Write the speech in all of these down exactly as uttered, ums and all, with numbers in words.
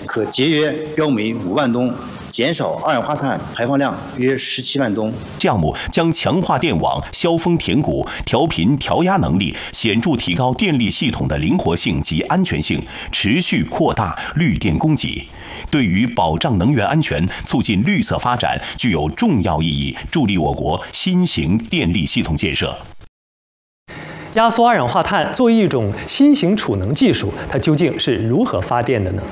可节约标煤五万吨，减少二氧化碳排放量约十七万吨。 项目将强化电网、削峰填谷、调频调压能力，显著提高电力系统的灵活性及安全性，持续扩大绿电供给。对于保障能源安全、促进绿色发展具有重要意义，助力我国新型电力系统建设。 压缩二氧化碳作为一种新型储能技术，它究竟是如何发电的呢？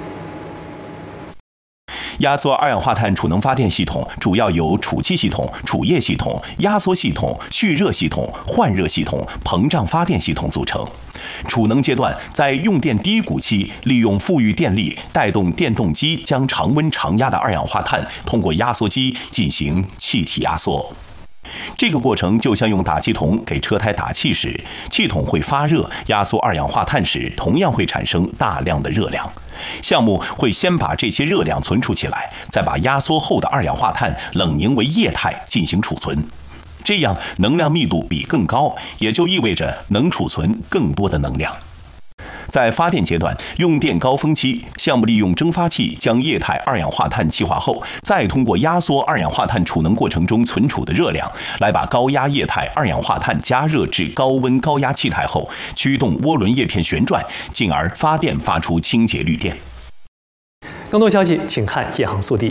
压缩二氧化碳储能发电系统主要由储气系统、储液系统、压缩系统、蓄热系统、换热系统、膨胀发电系统组成。储能阶段，在用电低谷期，利用富裕电力带动电动机将常温常压的二氧化碳通过压缩机进行气体压缩。这个过程就像用打气筒给车胎打气时，气筒会发热，压缩二氧化碳时同样会产生大量的热量。项目会先把这些热量存储起来，再把压缩后的二氧化碳冷凝为液态进行储存。这样能量密度比更高，也就意味着能储存更多的能量。在发电阶段，用电高峰期，项目利用蒸发器将液态二氧化碳气化后，再通过压缩二氧化碳储能过程中存储的热量，来把高压液态二氧化碳加热至高温高压气态后，驱动涡轮叶片旋转，进而发电发出清洁绿电。 更多消息，请看夜航速递。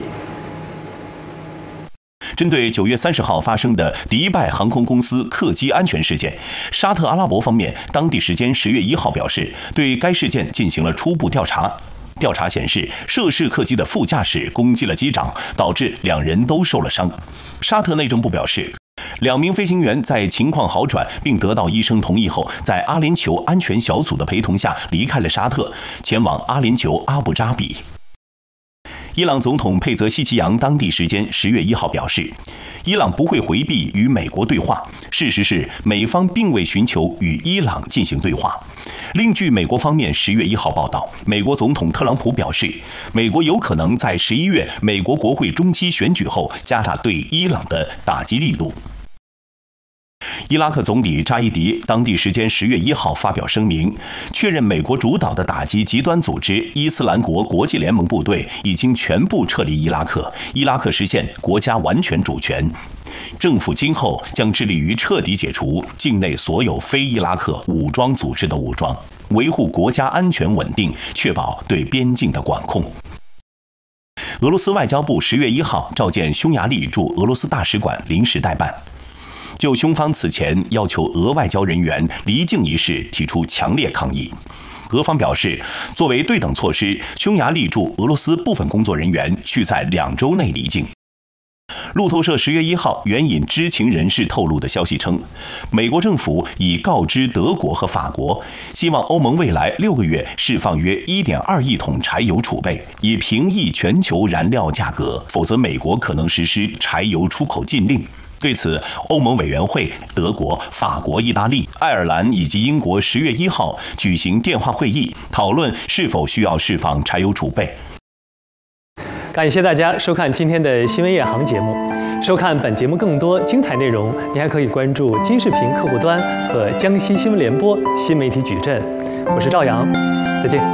针对九月三十号发生的迪拜航空公司客机安全事件，沙特阿拉伯方面当地时间十月一号表示，对该事件进行了初步调查。调查显示，涉事客机的副驾驶攻击了机长，导致两人都受了伤。沙特内政部表示，两名飞行员在情况好转并得到医生同意后，在阿联酋安全小组的陪同下离开了沙特，前往阿联酋阿布扎比。伊朗总统佩泽希奇扬当地时间十月一号表示，伊朗不会回避与美国对话。事实是，美方并未寻求与伊朗进行对话。另据美国方面十月一号报道，美国总统特朗普表示，美国有可能在十一月美国国会中期选举后加大对伊朗的打击力度。伊拉克总理扎伊迪当地时间十月一号发表声明，确认美国主导的打击极端组织伊斯兰国国际联盟部队已经全部撤离伊拉克，伊拉克实现国家完全主权。政府今后将致力于彻底解除境内所有非伊拉克武装组织的武装，维护国家安全稳定，确保对边境的管控。俄罗斯外交部十月一号召见匈牙利驻俄罗斯大使馆临时代办，就匈方此前要求俄外交人员离境一事提出强烈抗议。俄方表示，作为对等措施，匈牙利驻俄罗斯部分工作人员需在两周内离境。路透社十月一号援引知情人士透露的消息称，美国政府已告知德国和法国，希望欧盟未来六个月释放约 一点二亿桶柴油储备，以平抑全球燃料价格，否则美国可能实施柴油出口禁令。对此，欧盟委员会、德国、法国、意大利、爱尔兰以及英国十月一号举行电话会议，讨论是否需要释放柴油储备。 感谢大家收看今天的新闻夜航节目。收看本节目更多精彩内容，您还可以关注金视频客户端和江西新闻联播新媒体矩阵。我是赵阳，再见。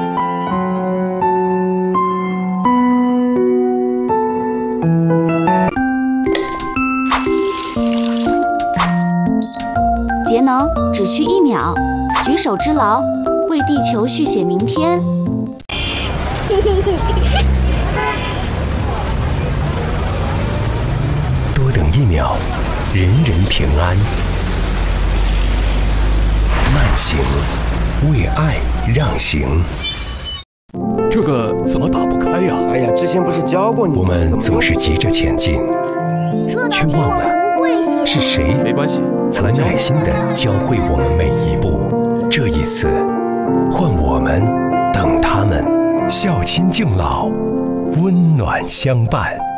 节能只需一秒，举手之劳，为地球续写明天。 多等一秒，人人平安。慢行，为爱让行。 这个怎么打不开呀？ 哎呀，之前不是教过你？ 我们总是急着前进，却忘了是谁没关系， 曾耐心地教会我们每一步。这一次，换我们等他们，孝亲敬老，温暖相伴。